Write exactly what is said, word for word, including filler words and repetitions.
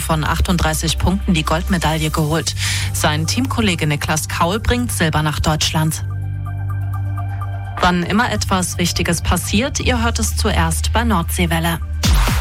von achtunddreißig Punkten die Goldmedaille geholt. Sein Teamkollege Niklas Kaul bringt Silber nach Deutschland. Wann immer etwas Wichtiges passiert, ihr hört es zuerst bei Nordseewelle.